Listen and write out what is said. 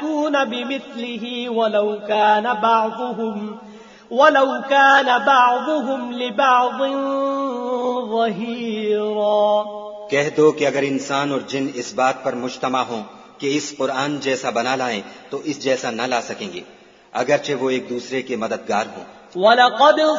यअतून बिमिस्लिही वलौ कान बअदुहुम लिबअदिन ज़हीरा। कह दो कि अगर इंसान और जिन इस बात पर मुज्तमा हों कि इस कुरान जैसा बना लाएं तो इस जैसा न ला सकेंगे, अगरचे वो एक दूसरे के मददगार हों।